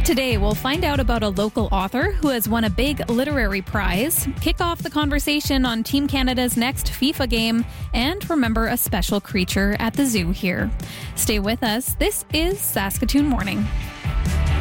Today, we'll find out about a local author who has won a big literary prize, kick off the conversation on Team Canada's next FIFA game, and remember a special creature at the zoo here. Stay with us. This is Saskatoon Morning.